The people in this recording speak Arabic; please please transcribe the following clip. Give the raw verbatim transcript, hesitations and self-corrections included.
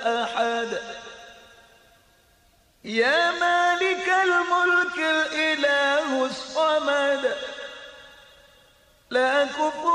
أحد يا مالك الملك الإله الصمد لا كفر